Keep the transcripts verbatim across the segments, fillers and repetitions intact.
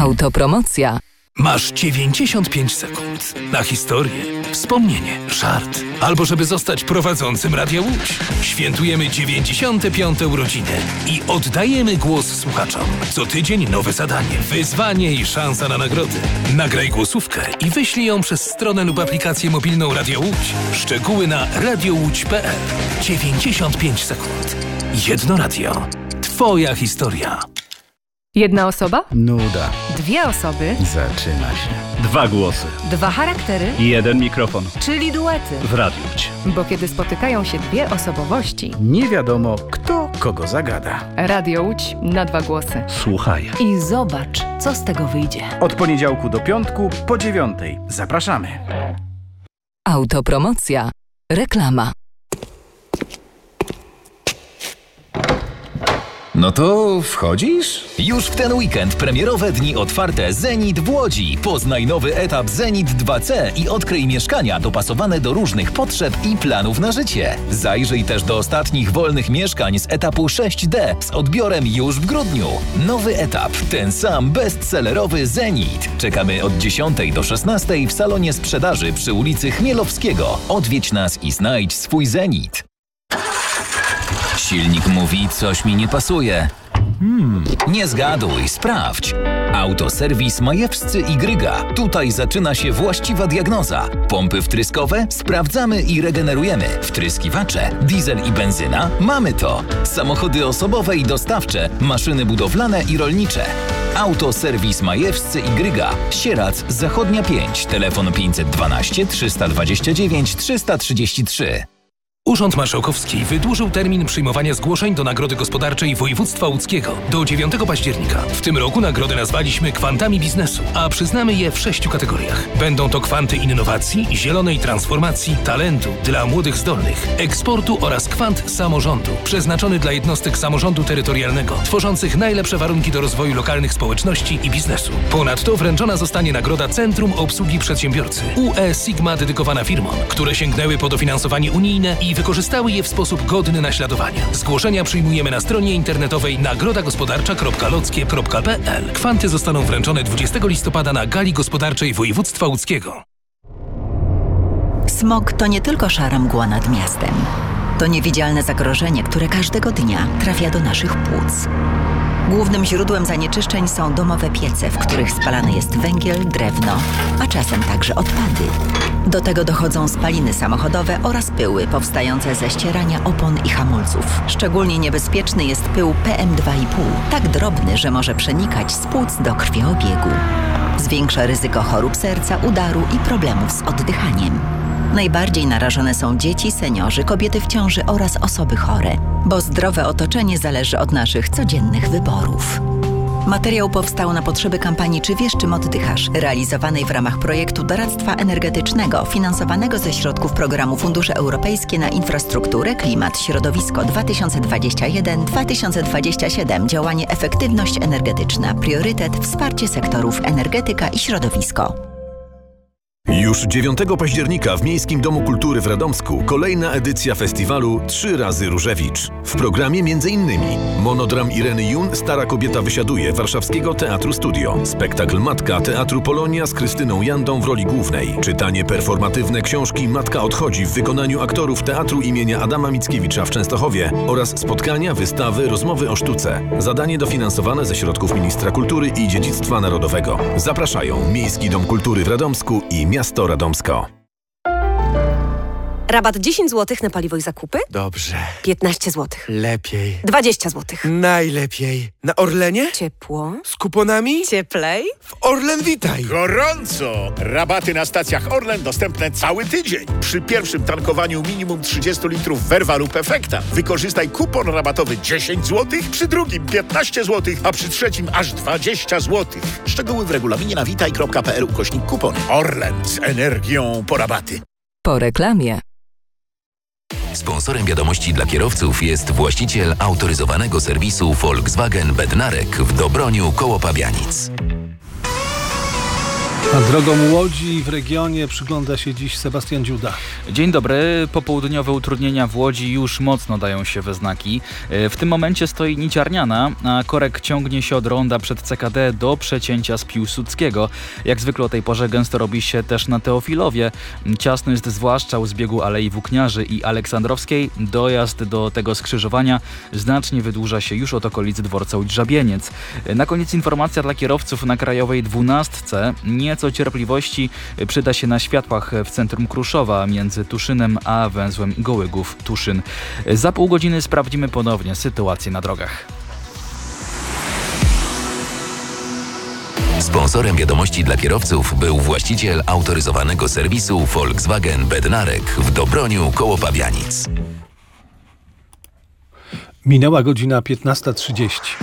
Autopromocja. Masz dziewięćdziesiąt pięć sekund na historię, wspomnienie, żart, albo żeby zostać prowadzącym Radia Łódź. Świętujemy dziewięćdziesiąte piąte urodziny i oddajemy głos słuchaczom. Co tydzień nowe zadanie, wyzwanie i szansa na nagrody. Nagraj głosówkę i wyślij ją przez stronę lub aplikację mobilną Radio Łódź. Szczegóły na radiowódź kropka pe el. dziewięćdziesiąt pięć sekund. Jedno radio. Twoja historia. Jedna osoba? Nuda. Dwie osoby? Zaczyna się. Dwa głosy. Dwa charaktery? I jeden mikrofon. Czyli duety. W Radiu Łódź. Bo kiedy spotykają się dwie osobowości, nie wiadomo, kto kogo zagada. Radio Łódź na dwa głosy. Słuchaj. I zobacz, co z tego wyjdzie. Od poniedziałku do piątku po dziewiątej. Zapraszamy. Autopromocja. Reklama. No to wchodzisz? Już w ten weekend premierowe dni otwarte Zenit w Łodzi. Poznaj nowy etap Zenit dwa C i odkryj mieszkania dopasowane do różnych potrzeb i planów na życie. Zajrzyj też do ostatnich wolnych mieszkań z etapu sześć D z odbiorem już w grudniu. Nowy etap, ten sam bestsellerowy Zenit. Czekamy od dziesiątej do szesnastej w salonie sprzedaży przy ulicy Chmielowskiego. Odwiedź nas i znajdź swój Zenit. Silnik mówi, coś mi nie pasuje. Hmm, nie zgaduj, sprawdź. Autoserwis Majewscy i Gryga. Tutaj zaczyna się właściwa diagnoza. Pompy wtryskowe? Sprawdzamy i regenerujemy. Wtryskiwacze? Diesel i benzyna? Mamy to. Samochody osobowe i dostawcze, maszyny budowlane i rolnicze. Autoserwis Majewscy i Gryga. Sierac, Zachodnia pięć. Telefon pięćset dwanaście trzysta dwadzieścia dziewięć trzysta trzydzieści trzy. Urząd Marszałkowski wydłużył termin przyjmowania zgłoszeń do Nagrody Gospodarczej Województwa Łódzkiego do dziewiątego października. W tym roku nagrodę nazwaliśmy Kwantami Biznesu, a przyznamy je w sześciu kategoriach. Będą to kwanty innowacji, zielonej transformacji, talentu dla młodych zdolnych, eksportu oraz kwant samorządu, przeznaczony dla jednostek samorządu terytorialnego, tworzących najlepsze warunki do rozwoju lokalnych społeczności i biznesu. Ponadto wręczona zostanie nagroda Centrum Obsługi Przedsiębiorcy U E Sigma dedykowana firmom, które sięgnęły po dofinansowanie unijne i wykorzystały je w sposób godny naśladowania. Zgłoszenia przyjmujemy na stronie internetowej nagroda gospodarcza kropka lockie kropka pe el. Kwanty zostaną wręczone dwudziestego listopada na Gali Gospodarczej Województwa Łódzkiego. Smog to nie tylko szara mgła nad miastem. To niewidzialne zagrożenie, które każdego dnia trafia do naszych płuc. Głównym źródłem zanieczyszczeń są domowe piece, w których spalany jest węgiel, drewno, a czasem także odpady. Do tego dochodzą spaliny samochodowe oraz pyły powstające ze ścierania opon i hamulców. Szczególnie niebezpieczny jest pył P M dwa i pół, tak drobny, że może przenikać z płuc do krwiobiegu. Zwiększa ryzyko chorób serca, udaru i problemów z oddychaniem. Najbardziej narażone są dzieci, seniorzy, kobiety w ciąży oraz osoby chore, bo zdrowe otoczenie zależy od naszych codziennych wyborów. Materiał powstał na potrzeby kampanii Czy wiesz, czym oddychasz? Realizowanej w ramach projektu doradztwa energetycznego finansowanego ze środków programu Fundusze Europejskie na Infrastrukturę, Klimat, Środowisko dwa tysiące dwadzieścia jeden do dwa tysiące dwadzieścia siedem. Działanie Efektywność energetyczna. Priorytet Wsparcie sektorów energetyka i środowisko. Już dziewiątego października w Miejskim Domu Kultury w Radomsku kolejna edycja festiwalu Trzy razy Różewicz. W programie m.in. monodram Ireny Jun Stara kobieta wysiaduje Warszawskiego Teatru Studio, spektakl Matka Teatru Polonia z Krystyną Jandą w roli głównej, czytanie performatywne książki Matka odchodzi w wykonaniu aktorów Teatru imienia Adama Mickiewicza w Częstochowie oraz spotkania, wystawy, rozmowy o sztuce. Zadanie dofinansowane ze środków Ministra Kultury i Dziedzictwa Narodowego. Zapraszają Miejski Dom Kultury w Radomsku i Miasto Radomsko. Rabat dziesięć złotych na paliwo i zakupy? Dobrze. piętnaście złotych. Lepiej. dwadzieścia złotych. Najlepiej. Na Orlenie? Ciepło. Z kuponami? Cieplej. W Orlen Witaj. Gorąco! Rabaty na stacjach Orlen dostępne cały tydzień. Przy pierwszym tankowaniu minimum trzydzieści litrów Verva lub Efekta wykorzystaj kupon rabatowy dziesięć złotych, przy drugim piętnaście złotych, a przy trzecim aż dwadzieścia złotych. Szczegóły w regulaminie na witaj kropka pe el ukośnik kupon. Orlen z energią po rabaty. Po reklamie. Sponsorem wiadomości dla kierowców jest właściciel autoryzowanego serwisu Volkswagen Bednarek w Dobroniu koło Pabianic. A drogom Łodzi w regionie przygląda się dziś Sebastian Dziuda. Dzień dobry. Popołudniowe utrudnienia w Łodzi już mocno dają się we znaki. W tym momencie stoi Niciarniana, a korek ciągnie się od ronda przed C K D do przecięcia z Piłsudskiego. Jak zwykle o tej porze gęsto robi się też na Teofilowie. Ciasno jest zwłaszcza u zbiegu Alei Włókniarzy i Aleksandrowskiej. Dojazd do tego skrzyżowania znacznie wydłuża się już od okolic dworca Łódź-Żabieniec. Na koniec informacja dla kierowców na Krajowej dwunastce. Nieco cierpliwości przyda się na światłach w centrum Kruszowa między Tuszynem a węzłem Gołygów-Tuszyn. Za pół godziny sprawdzimy ponownie sytuację na drogach. Sponsorem wiadomości dla kierowców był właściciel autoryzowanego serwisu Volkswagen Bednarek w Dobroniu koło Pabianic. Minęła godzina piętnasta trzydzieści.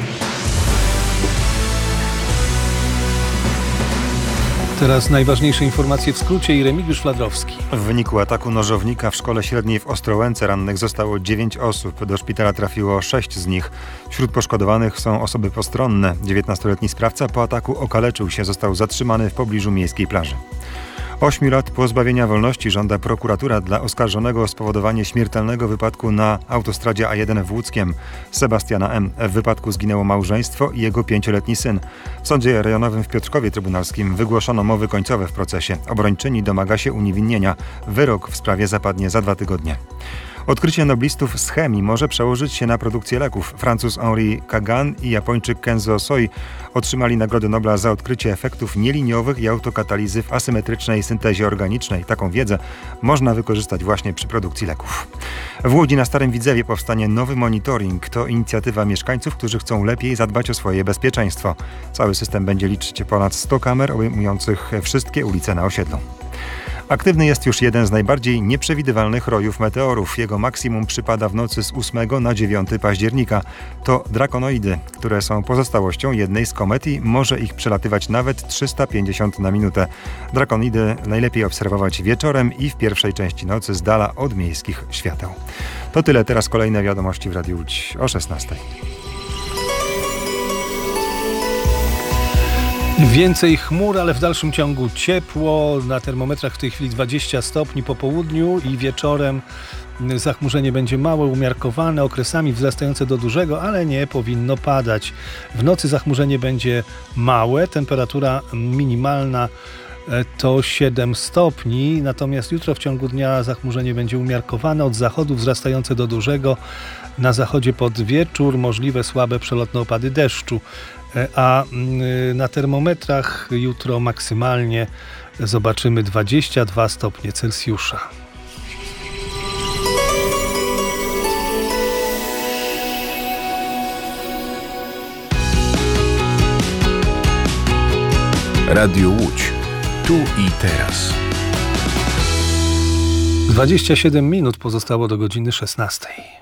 Teraz najważniejsze informacje w skrócie i Remigiusz Fladrowski. W wyniku ataku nożownika w szkole średniej w Ostrołęce rannych zostało dziewięć osób. Do szpitala trafiło sześć z nich. Wśród poszkodowanych są osoby postronne. dziewiętnastoletni sprawca po ataku okaleczył się, został zatrzymany w pobliżu miejskiej plaży. Ośmiu lat pozbawienia wolności żąda prokuratura dla oskarżonego o spowodowanie śmiertelnego wypadku na autostradzie A jeden w Łódzkiem Sebastiana M. W wypadku zginęło małżeństwo i jego pięcioletni syn. W sądzie rejonowym w Piotrkowie Trybunalskim wygłoszono mowy końcowe w procesie. Obrończyni domaga się uniewinnienia. Wyrok w sprawie zapadnie za dwa tygodnie. Odkrycie noblistów z chemii może przełożyć się na produkcję leków. Francuz Henri Kagan i Japończyk Kenzo Soi otrzymali Nagrodę Nobla za odkrycie efektów nieliniowych i autokatalizy w asymetrycznej syntezie organicznej. Taką wiedzę można wykorzystać właśnie przy produkcji leków. W Łodzi na Starym Widzewie powstanie nowy monitoring. To inicjatywa mieszkańców, którzy chcą lepiej zadbać o swoje bezpieczeństwo. Cały system będzie liczyć ponad sto kamer obejmujących wszystkie ulice na osiedlu. Aktywny jest już jeden z najbardziej nieprzewidywalnych rojów meteorów. Jego maksimum przypada w nocy z ósmego na dziewiątego października. To drakonoidy, które są pozostałością jednej z komet i może ich przelatywać nawet trzysta pięćdziesiąt na minutę. Drakonidy najlepiej obserwować wieczorem i w pierwszej części nocy z dala od miejskich świateł. To tyle, teraz kolejne wiadomości w Radiu Łódź o szesnastej. Więcej chmur, ale w dalszym ciągu ciepło. Na termometrach w tej chwili dwadzieścia stopni po południu i wieczorem zachmurzenie będzie małe, umiarkowane, okresami wzrastające do dużego, ale nie powinno padać. W nocy zachmurzenie będzie małe, temperatura minimalna to siedem stopni, natomiast jutro w ciągu dnia zachmurzenie będzie umiarkowane, od zachodu wzrastające do dużego. Na zachodzie pod wieczór możliwe słabe przelotne opady deszczu. A na termometrach jutro maksymalnie zobaczymy dwadzieścia dwa stopnie Celsjusza. Radio Łódź. Tu i teraz. dwadzieścia siedem minut pozostało do godziny szesnastej.